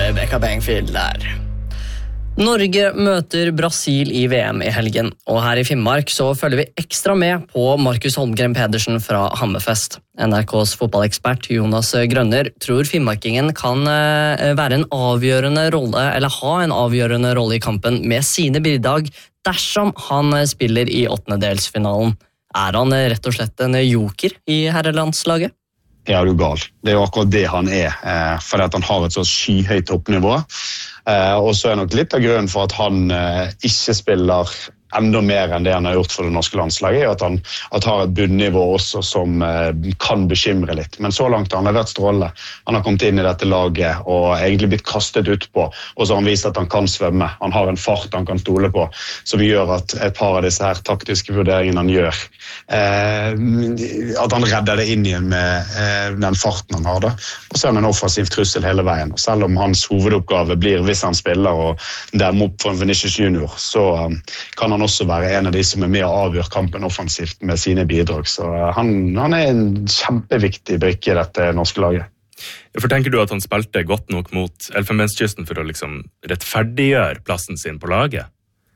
Rebecca Bangfield der. Norge møter Brasil i VM i helgen, og her i Finnmark så følger vi ekstra med på Markus Holmgren Pedersen fra Hammerfest. NRKs fotballekspert Jonas Grønner tror finnmarkingen kan være en avgjørende rolle, eller ha en avgjørende rolle i kampen med sine bidrag dersom han spiller i åttendedelsfinalen. Han rett og slett en joker i herrelandslaget? Ja, du gal. Det jo akkurat det han fordi at han har et så skyhøyt toppnivå. Og så nok litt av grunnen for at han ikke spiller enda mer enn det han har gjort for det norske landslaget, at han har et bunnivå også som kan bekymre litt. Men så langt har han vært strålende. Han har kommet inn i dette laget og egentlig blitt kastet ut på, og så har han vist at han kan svømme. Han har en fart han kan stole på, som gjør at et par av disse her taktiske vurderingene han gjør, at han redder det inn igjen med den farten han har da. Og så er han en offensiv trussel hele veien. Og selv om hans hovedoppgave blir, hvis han spiller og dermed opp for en Vinicius Junior, så kan han også være en av de som med å avgjøre kampen offensivt med sine bidrag. Så han en kjempeviktig brikke i dette norske laget. For tenker du at han spilte godt nok mot Elfenbenskysten for å liksom rettferdiggjøre plassen sin på laget?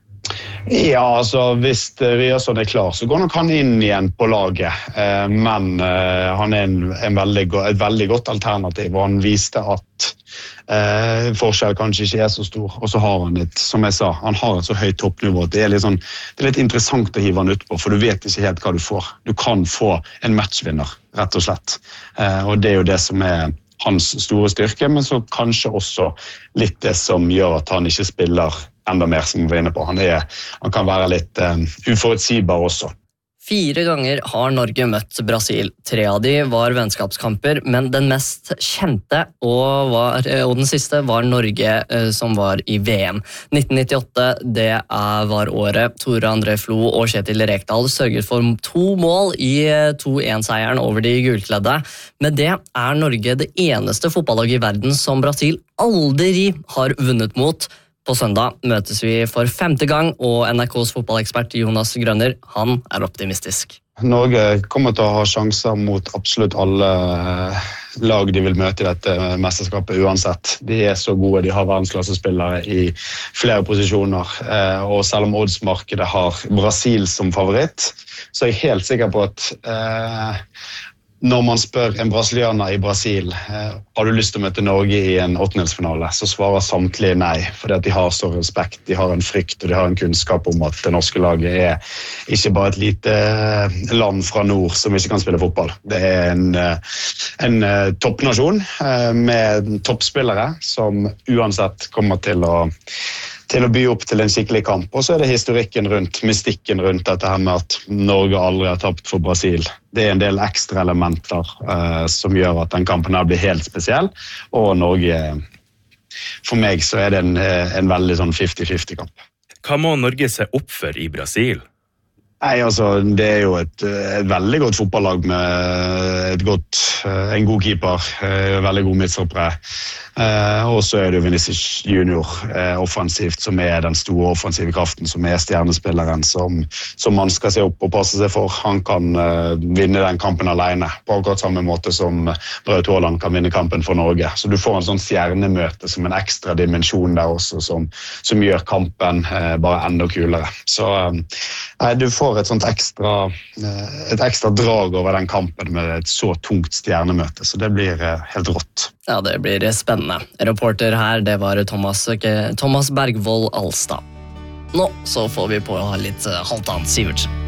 Ja, altså hvis Ryerson klar, så går nok han inn igjen på laget. Men han et veldig godt alternativ, og han viste at forskjell kanskje ikke så stor. Og så har han som jeg sa, han har et så høyt toppnivå. Det er litt interessant å hive han ut på, for du vet ikke helt hva du får. Du kan få en matchvinner, rett og slett. Og det jo det som hans store styrke, men så kanskje også litt det som gjør at han ikke spiller enda mer som vi var inne på. Han kan være litt uforutsigbar også. 4 ganger har Norge møtt Brasil. 3 av de var vennskapskamper, men den mest kjente og den siste var Norge som var i VM. 1998, det var året Tore André Flo og Kjetil Rekdal sørget for 2 mål i 2-1-seieren over de gulkledde. Med det Norge det eneste fotballaget i verden som Brasil aldri har vunnet mot. På søndag møtes vi for 5. gang, og NRKs fotballekspert Jonas Grønner, han optimistisk. Norge kommer til å ha sjanser mot absolutt alle lag de vil møte i dette mesterskapet uansett. De så gode, de har verdensklassespillere i flere posisjoner, og selv om oddsmarkedet har Brasil som favoritt, så jeg helt sikker på at når man spør en brasilianer i Brasil, har du lyst til å møte Norge i en åttendedelsfinale, så svarer samtlige nei, fordi at de har så respekt, de har en frykt, og de har en kunnskap om at det norske laget ikke bare et lite land fra nord som ikke kan spille fotball. Det en toppnasjon med toppspillere som uansett kommer til å by opp til en skikkelig kamp. Og så det historikken rundt, mystikken rundt dette her med at Norge aldri har tapt for Brasil. Det en del ekstra elementer som gjør at den kampen her blir helt spesiell. Og Norge, for meg så det en veldig sånn 50-50 kamp. Hva må Norge se opp for i Brasil? Nei, altså, det jo et veldig godt fotballag med en god keeper, veldig god midtstoppere. Og så det Vinicius Junior offensivt, som den store offensive kraften, som stjernespilleren som man skal se opp og passe seg for. Han kan vinne den kampen alene, på akkurat samme måte som Braut Haaland kan vinne kampen for Norge. Så du får en sånn stjernemøte som en ekstra dimensjon der også, som gjør kampen bare enda kulere. Så du får et sånt ekstra drag over den kampen med et så tungt stjernemøte, så det blir helt rått. Ja, det blir spennende. Reporter her, det var Thomas Bergvold Alstad. Nå så får vi på litt Halvdan Sivertsen.